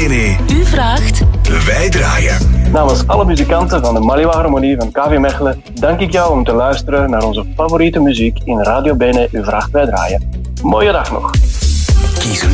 Bene. U vraagt, Wij draaien. Namens alle muzikanten van de Maliwa Harmonie van KV Mechelen dank ik jou om te luisteren naar onze favoriete muziek in Radio Bene. U vraagt, wij draaien. Mooie dag nog. Kies een